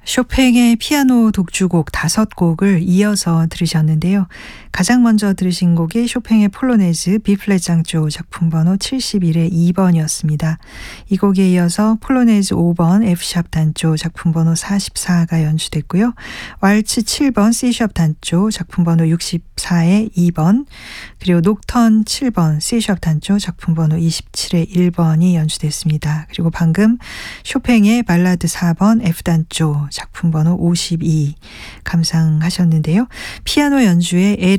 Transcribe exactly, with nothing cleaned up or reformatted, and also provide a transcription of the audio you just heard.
쇼팽의 피아노 독주곡 다섯 곡을 이어서 들으셨는데요. 가장 먼저 들으신 곡이 쇼팽의 폴로네즈 B플랫 장조 작품 번호 칠십일의 이 번이었습니다. 이 곡에 이어서 폴로네즈 오 번 F샵 단조 작품 번호 사십사가 연주됐고요. 왈츠 칠 번 C샵 단조 작품 번호 육십사의 이 번, 그리고 녹턴 칠 번 C샵 단조 작품 번호 이십칠의 일 번이 연주됐습니다. 그리고 방금 쇼팽의 발라드 사 번 F 단조 작품 번호 오십이 감상하셨는데요. 피아노 연주에